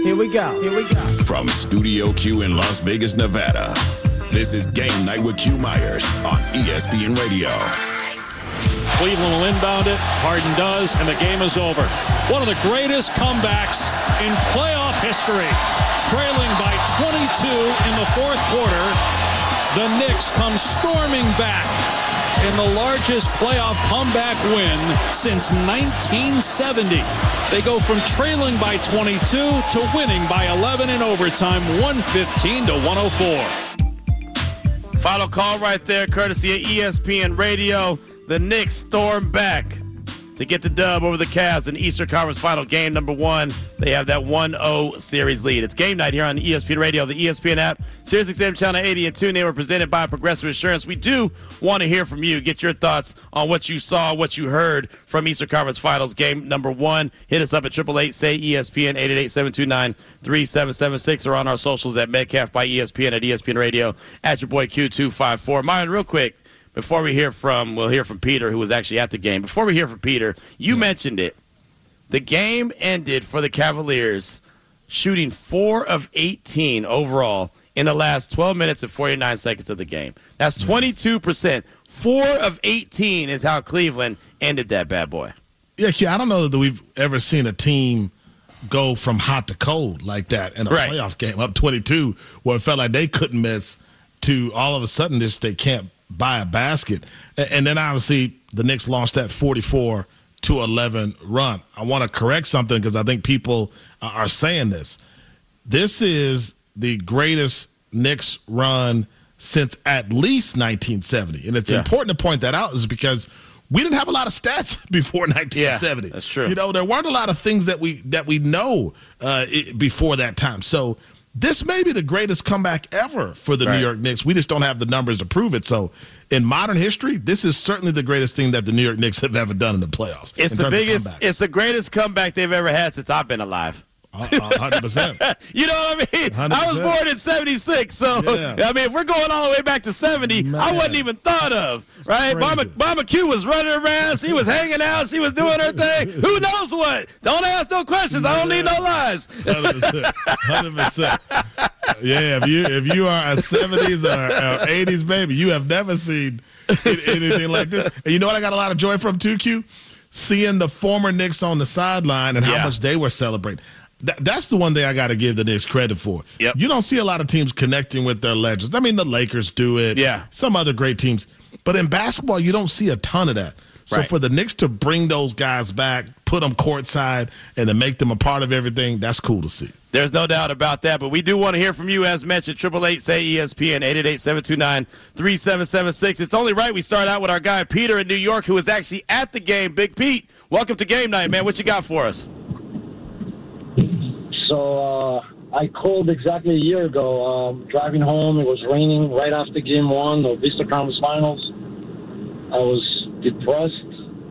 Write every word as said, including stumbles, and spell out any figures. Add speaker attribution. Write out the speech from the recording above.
Speaker 1: Here we go. Here we go.
Speaker 2: From Studio Q in Las Vegas, Nevada, this is Game Night with Q Myers on E S P N Radio.
Speaker 3: Cleveland will inbound it. Harden does, and the game is over. One of the greatest comebacks in playoff history. Trailing by twenty-two in the fourth quarter, the Knicks come storming back in the largest playoff comeback win since nineteen seventy. They go from trailing by twenty-two to winning by eleven in overtime, one fifteen to one oh four.
Speaker 4: Final call right there, courtesy of E S P N Radio. The Knicks storm back to get the dub over the Cavs in Eastern Conference Final game number one. They have that one oh series lead. It's game night here on E S P N Radio, the E S P N app, SiriusXM Channel eighty, and TuneIn. We're presented by Progressive Insurance. We do want to hear from you. Get your thoughts on what you saw, what you heard from Eastern Conference Finals game number one. Hit us up at eight eight eight, S A Y, E S P N, eight eight eight, seven two nine, three seven seven six, or on our socials at Metcalf by E S P N, at E S P N Radio, at your boy Q two five four. Myron, real quick, before we hear from, we'll hear from Peter, who was actually at the game. Before we hear from Peter, you mentioned it. The game ended for the Cavaliers shooting four of eighteen overall in the last twelve minutes and forty-nine seconds of the game. That's twenty-two percent. four of eighteen is how Cleveland ended that bad boy.
Speaker 5: Yeah, I don't know that we've ever seen a team go from hot to cold like that in a right. playoff game, up twenty-two, where it felt like they couldn't miss, to all of a sudden this they can't buy a basket. And then obviously the Knicks launched that forty-four to eleven run. I want to correct something because I think people are saying this. This is the greatest Knicks run since at least nineteen seventy. And it's yeah. important to point that out is because we didn't have a lot of stats before nineteen seventy.
Speaker 4: Yeah, that's true.
Speaker 5: You know, there weren't a lot of things that we that we know uh, before that time. So this may be the greatest comeback ever for the right. New York Knicks. We just don't have the numbers to prove it. So in modern history, this is certainly the greatest thing that the New York Knicks have ever done in the playoffs.
Speaker 4: It's the biggest, it's the greatest comeback they've ever had since I've been alive.
Speaker 5: Uh, uh, one hundred percent.
Speaker 4: You know what I mean? one hundred percent. I was born in seventy-six, so, yeah. I mean, if we're going all the way back to seventy, Man. I wasn't even thought of, right? Mama, Mama Q was running around. She was hanging out. She was doing her thing. Who knows what? Don't ask no questions. I don't need no lies.
Speaker 5: one hundred percent. one hundred percent. Yeah, if you if you are a seventies or, or eighties baby, you have never seen anything like this. And you know what I got a lot of joy from, too, Q? Seeing the former Knicks on the sideline and how yeah. much they were celebrating. Th- that's the one thing I got to give the Knicks credit for.
Speaker 4: Yep.
Speaker 5: You don't see a lot of teams connecting with their legends. I mean, the Lakers do it.
Speaker 4: Yeah.
Speaker 5: Some other great teams. But in basketball, you don't see a ton of that. So
Speaker 4: right.
Speaker 5: for the Knicks to bring those guys back, put them courtside, and to make them a part of everything, that's cool to see.
Speaker 4: There's no doubt about that, but we do want to hear from you, as mentioned. eight eight eight, S A Y, E S P N, eight eight eight, seven two nine, three seven seven six. It's only right we start out with our guy Peter in New York, who was actually at the game. Big Pete, welcome to Game Night, man. What you got for us?
Speaker 6: So uh, I called exactly a year ago. Um, driving home, it was raining right after Game One of Eastern Conference Finals. I was depressed.